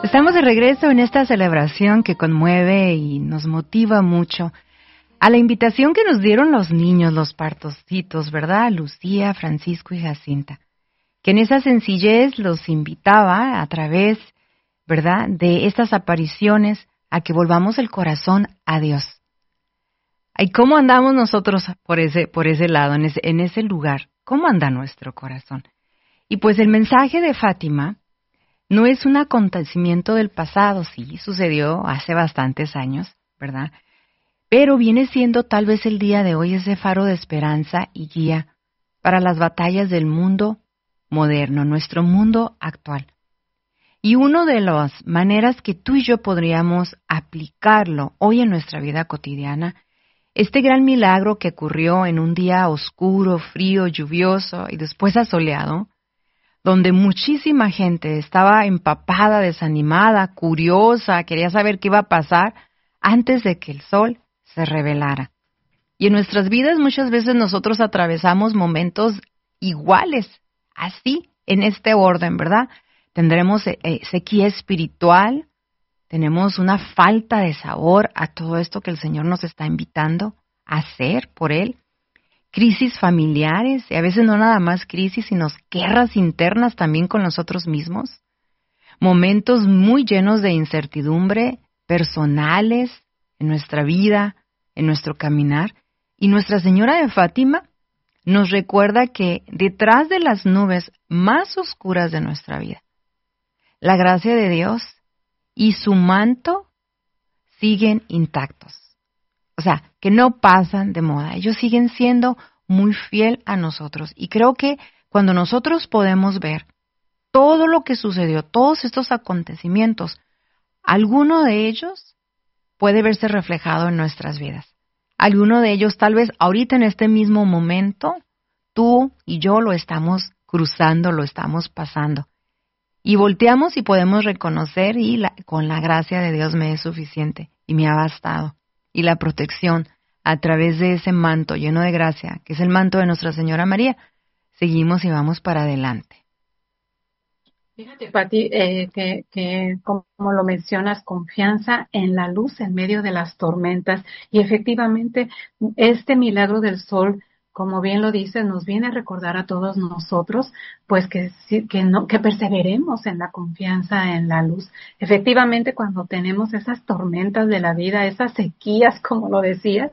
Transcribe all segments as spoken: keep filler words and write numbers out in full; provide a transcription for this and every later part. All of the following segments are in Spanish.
Estamos de regreso en esta celebración que conmueve y nos motiva mucho a la invitación que nos dieron los niños, los pastorcitos, ¿verdad? Lucía, Francisco y Jacinta, que en esa sencillez los invitaba a través, ¿verdad?, de estas apariciones a que volvamos el corazón a Dios. ¿Y cómo andamos nosotros por ese, por ese lado, en ese, en ese lugar? ¿Cómo anda nuestro corazón? Y pues el mensaje de Fátima no es un acontecimiento del pasado, sí, sucedió hace bastantes años, ¿verdad? Pero viene siendo tal vez el día de hoy ese faro de esperanza y guía para las batallas del mundo moderno, nuestro mundo actual. Y una de las maneras que tú y yo podríamos aplicarlo hoy en nuestra vida cotidiana, este gran milagro que ocurrió en un día oscuro, frío, lluvioso y después asoleado, donde muchísima gente estaba empapada, desanimada, curiosa, quería saber qué iba a pasar antes de que el sol se revelara. Y en nuestras vidas muchas veces nosotros atravesamos momentos iguales, así, en este orden, ¿verdad? Tendremos eh, sequía espiritual, tenemos una falta de sabor a todo esto que el Señor nos está invitando a hacer por Él. Crisis familiares, y a veces no nada más crisis, sino guerras internas también con nosotros mismos. Momentos muy llenos de incertidumbre personales en nuestra vida, en nuestro caminar. Y Nuestra Señora de Fátima nos recuerda que detrás de las nubes más oscuras de nuestra vida, la gracia de Dios y su manto siguen intactos. O sea, que no pasan de moda. Ellos siguen siendo muy fiel a nosotros. Y creo que cuando nosotros podemos ver todo lo que sucedió, todos estos acontecimientos, alguno de ellos puede verse reflejado en nuestras vidas. Alguno de ellos, tal vez ahorita en este mismo momento, tú y yo lo estamos cruzando, lo estamos pasando. Y volteamos y podemos reconocer, y la, con la gracia de Dios me es suficiente y me ha bastado. Y la protección a través de ese manto lleno de gracia, que es el manto de Nuestra Señora María, seguimos y vamos para adelante. Fíjate, Pati, eh, que, que como lo mencionas, confianza en la luz en medio de las tormentas. Y efectivamente, este milagro del sol, como bien lo dices, nos viene a recordar a todos nosotros, pues que, que, no, que perseveremos en la confianza en la luz. Efectivamente, cuando tenemos esas tormentas de la vida, esas sequías, como lo decías,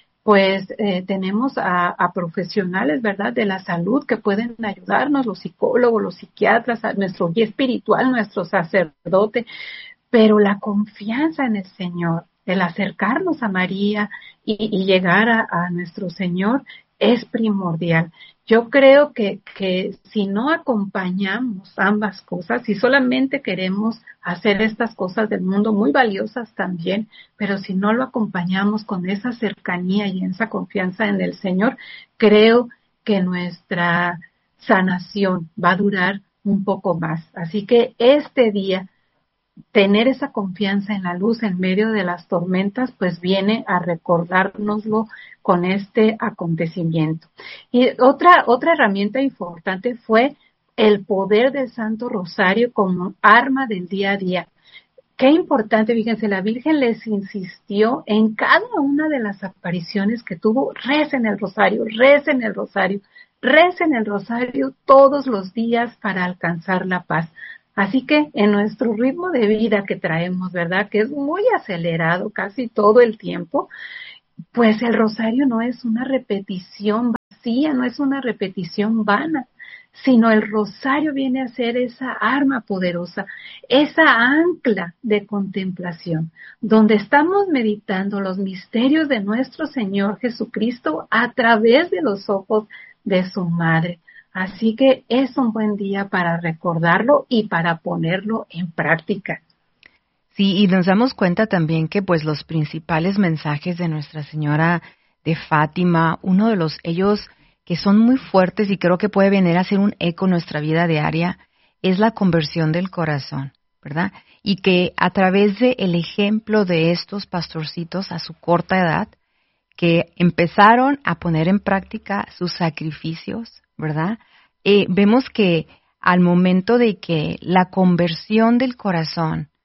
pues eh, tenemos a, a profesionales, ¿verdad?, de la salud que pueden ayudarnos, los psicólogos, los psiquiatras, a nuestro guía espiritual, nuestro sacerdote, pero la confianza en el Señor, el acercarnos a María y, y llegar a, a nuestro Señor es primordial. Yo creo que, que si no acompañamos ambas cosas, si solamente queremos hacer estas cosas del mundo muy valiosas también, pero si no lo acompañamos con esa cercanía y esa confianza en el Señor, creo que nuestra sanación va a durar un poco más. Así que este día, tener esa confianza en la luz en medio de las tormentas, pues viene a recordárnoslo con este acontecimiento. Y otra, otra herramienta importante fue el poder del Santo Rosario como arma del día a día. Qué importante, fíjense, la Virgen les insistió en cada una de las apariciones que tuvo, recen el rosario, recen el rosario, recen el rosario todos los días para alcanzar la paz. Así que en nuestro ritmo de vida que traemos, ¿verdad?, que es muy acelerado casi todo el tiempo, pues el rosario no es una repetición vacía, no es una repetición vana, sino el rosario viene a ser esa arma poderosa, esa ancla de contemplación, donde estamos meditando los misterios de nuestro Señor Jesucristo a través de los ojos de su Madre. Así que es un buen día para recordarlo y para ponerlo en práctica. Sí, y nos damos cuenta también que pues los principales mensajes de Nuestra Señora de Fátima, uno de los ellos que son muy fuertes y creo que puede venir a ser un eco en nuestra vida diaria, es la conversión del corazón, ¿verdad? Y que a través del ejemplo de estos pastorcitos a su corta edad, que empezaron a poner en práctica sus sacrificios, ¿verdad? Eh, vemos que al momento de que la conversión del corazón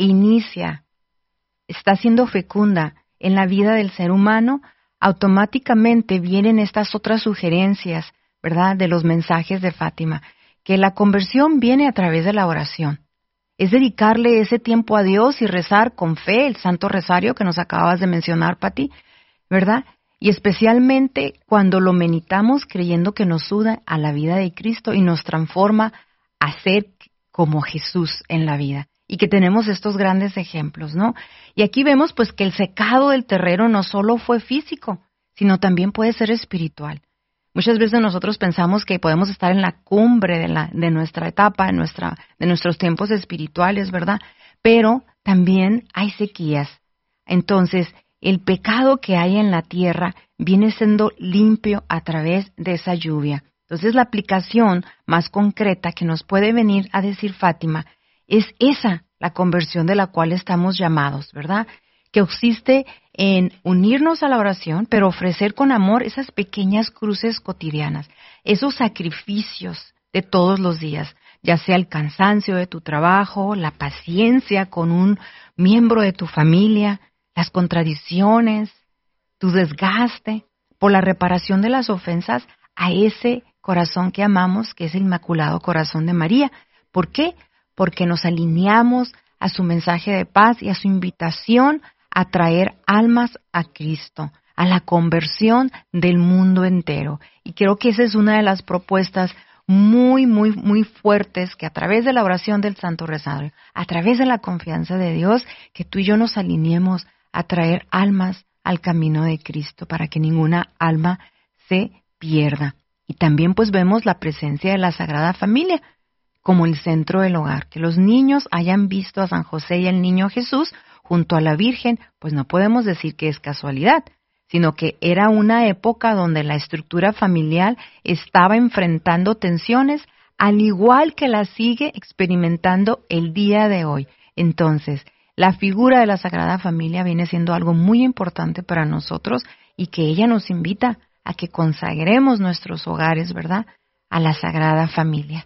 inicia, está siendo fecunda en la vida del ser humano, automáticamente vienen estas otras sugerencias, ¿verdad?, de los mensajes de Fátima, que la conversión viene a través de la oración. Es dedicarle ese tiempo a Dios y rezar con fe el Santo Rosario que nos acabas de mencionar, Pati, ¿verdad? Y especialmente cuando lo meditamos creyendo que nos suda a la vida de Cristo y nos transforma a ser como Jesús en la vida. Y que tenemos estos grandes ejemplos, ¿no? Y aquí vemos pues que el secado del terreno no solo fue físico, sino también puede ser espiritual. Muchas veces nosotros pensamos que podemos estar en la cumbre de, la, de nuestra etapa, de, nuestra, de nuestros tiempos espirituales, ¿verdad? Pero también hay sequías. Entonces, el pecado que hay en la tierra viene siendo limpio a través de esa lluvia. Entonces, la aplicación más concreta que nos puede venir a decir Fátima es esa, la conversión de la cual estamos llamados, ¿verdad? Que consiste en unirnos a la oración, pero ofrecer con amor esas pequeñas cruces cotidianas, esos sacrificios de todos los días, ya sea el cansancio de tu trabajo, la paciencia con un miembro de tu familia, las contradicciones, tu desgaste, por la reparación de las ofensas a ese corazón que amamos, que es el Inmaculado Corazón de María. ¿Por qué? Porque nos alineamos a su mensaje de paz y a su invitación a traer almas a Cristo, a la conversión del mundo entero. Y creo que esa es una de las propuestas muy, muy, muy fuertes que a través de la oración del Santo Rosario, a través de la confianza de Dios, que tú y yo nos alineemos a traer almas al camino de Cristo para que ninguna alma se pierda. Y también pues vemos la presencia de la Sagrada Familia como el centro del hogar. Que los niños hayan visto a San José y al niño Jesús junto a la Virgen, pues no podemos decir que es casualidad, sino que era una época donde la estructura familiar estaba enfrentando tensiones, al igual que la sigue experimentando el día de hoy. Entonces, la figura de la Sagrada Familia viene siendo algo muy importante para nosotros y que ella nos invita a que consagremos nuestros hogares, ¿verdad?, a la Sagrada Familia.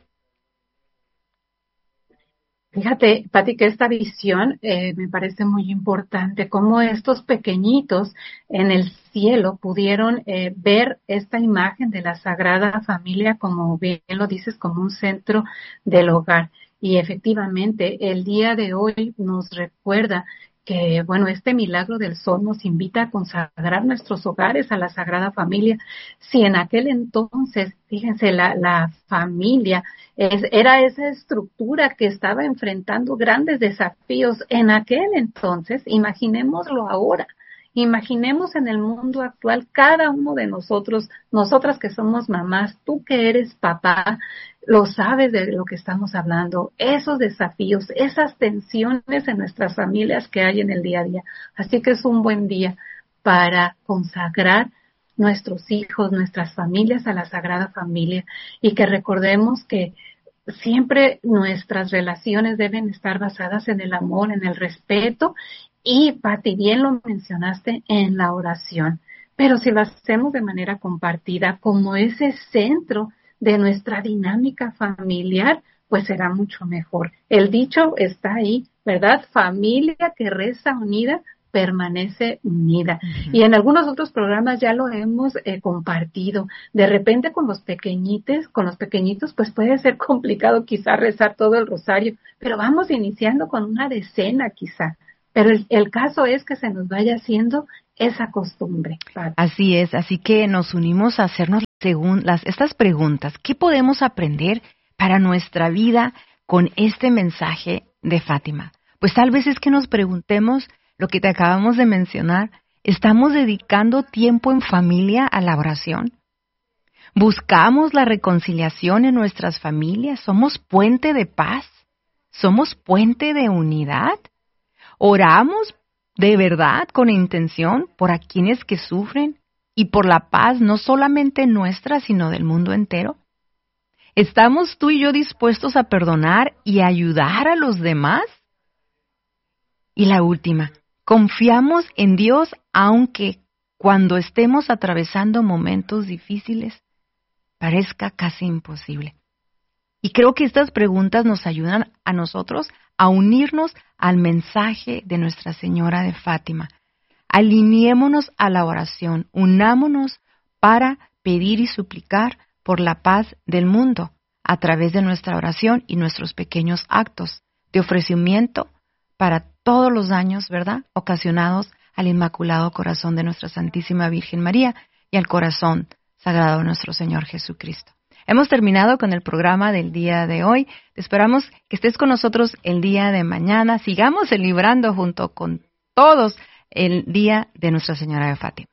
Fíjate, Pati, que esta visión eh, me parece muy importante, cómo estos pequeñitos en el cielo pudieron eh, ver esta imagen de la Sagrada Familia, como bien lo dices, como un centro del hogar. Y efectivamente, el día de hoy nos recuerda que, bueno, este milagro del sol nos invita a consagrar nuestros hogares a la Sagrada Familia. Si en aquel entonces, fíjense, la, la familia es, era esa estructura que estaba enfrentando grandes desafíos en aquel entonces, imaginémoslo ahora. Imaginemos en el mundo actual, cada uno de nosotros, nosotras que somos mamás, tú que eres papá, lo sabes de lo que estamos hablando, esos desafíos, esas tensiones en nuestras familias que hay en el día a día. Así que es un buen día para consagrar nuestros hijos, nuestras familias a la Sagrada Familia y que recordemos que siempre nuestras relaciones deben estar basadas en el amor, en el respeto y, Pati, bien lo mencionaste, en la oración. Pero si lo hacemos de manera compartida, como ese centro de nuestra dinámica familiar, pues será mucho mejor. El dicho está ahí, ¿verdad? Familia que reza unida permanece unida. Uh-huh. Y en algunos otros programas ya lo hemos eh, compartido. De repente con los pequeñitos, con los pequeñitos, pues puede ser complicado quizá rezar todo el rosario, pero vamos iniciando con una decena quizá. Pero el, el caso es que se nos vaya haciendo esa costumbre. Padre. Así es, así que nos unimos a hacernos según las, estas preguntas. ¿Qué podemos aprender para nuestra vida con este mensaje de Fátima? Pues tal vez es que nos preguntemos lo que te acabamos de mencionar. ¿Estamos dedicando tiempo en familia a la oración? ¿Buscamos la reconciliación en nuestras familias? ¿Somos puente de paz? ¿Somos puente de unidad? ¿Oramos de verdad con intención por a quienes que sufren y por la paz no solamente nuestra, sino del mundo entero? ¿Estamos tú y yo dispuestos a perdonar y ayudar a los demás? Y la última, ¿confiamos en Dios aunque cuando estemos atravesando momentos difíciles parezca casi imposible? Y creo que estas preguntas nos ayudan a nosotros a unirnos al mensaje de Nuestra Señora de Fátima. Alineémonos a la oración, unámonos para pedir y suplicar por la paz del mundo a través de nuestra oración y nuestros pequeños actos de ofrecimiento para todos los daños, ¿verdad?, ocasionados al Inmaculado Corazón de nuestra Santísima Virgen María y al corazón sagrado de nuestro Señor Jesucristo. Hemos terminado con el programa del día de hoy. Esperamos que estés con nosotros el día de mañana. Sigamos celebrando junto con todos el Día de Nuestra Señora de Fátima.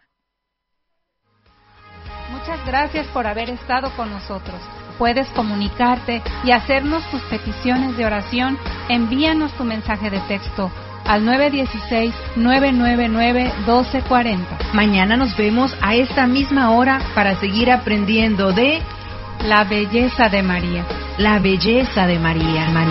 Muchas gracias por haber estado con nosotros. Puedes comunicarte y hacernos tus peticiones de oración. Envíanos tu mensaje de texto al nueve uno seis, nueve nueve nueve, uno dos cuatro cero. Mañana nos vemos a esta misma hora para seguir aprendiendo de la belleza de María. La belleza de María. María.